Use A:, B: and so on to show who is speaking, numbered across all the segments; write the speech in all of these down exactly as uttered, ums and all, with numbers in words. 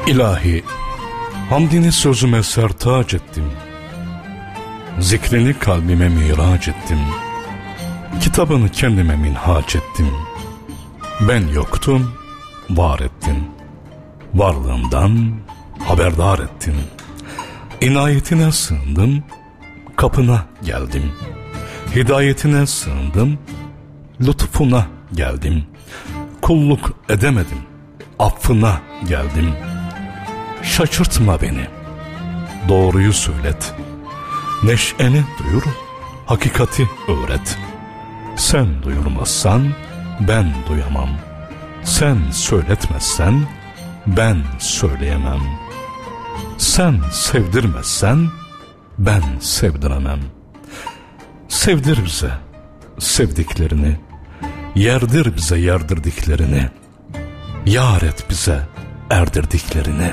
A: İlahi, hamdini sözüme sertaç ettim. Zikrini kalbime miraç ettim. Kitabını kendime minhaç ettim. Ben yoktum, var ettin. Varlığımdan haberdar ettin. İnayetine sığındım, kapına geldim. Hidayetine sığındım, lütfuna geldim. Kulluk edemedim, affına geldim. Şaşırtma beni, doğruyu söylet. Neşeni duyur, hakikati öğret. Sen duyurmazsan ben duyamam. Sen söyletmezsen ben söyleyemem. Sen sevdirmezsen ben sevdiremem. Sevdir bize sevdiklerini, yerdir bize yerdirdiklerini, yar et bize erdirdiklerini.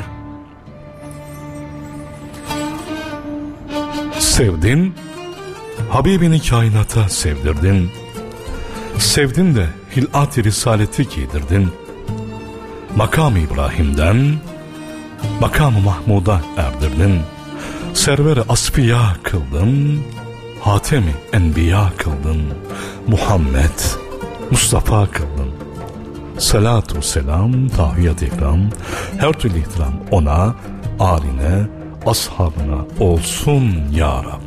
A: Sevdin, Habibini kainata sevdirdin. Sevdin de hilat-i risaleti giydirdin. Makam-ı İbrahim'den Makam-ı Mahmud'a erdirdin. Server-i Asfiya kıldın, Hatem-i Enbiya kıldın. Muhammed Mustafa kıldın. Salatu selam, tahiyyat-ı ikram, her türlü ihtiram ona, âline, ashabına olsun ya Rab.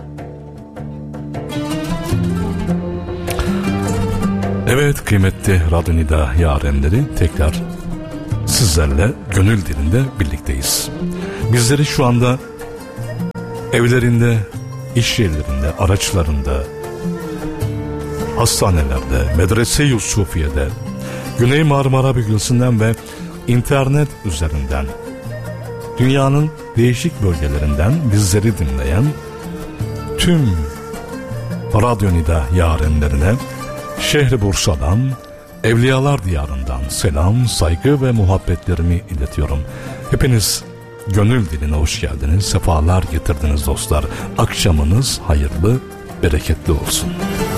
A: Evet kıymetli Radyo Nida yarenleri, tekrar sizlerle gönül dilinde birlikteyiz. Bizleri şu anda evlerinde, iş yerlerinde, araçlarında, hastanelerde, Medrese-i Yusufiye'de, Güney Marmara bölgesinden ve internet üzerinden dünyanın değişik bölgelerinden bizleri dinleyen tüm Radyo Nida yarenlerine şehri Bursa'dan, Evliyalar Diyarı'ndan selam, saygı ve muhabbetlerimi iletiyorum. Hepiniz gönül diline hoş geldiniz, sefalar getirdiniz dostlar. Akşamınız hayırlı, bereketli olsun.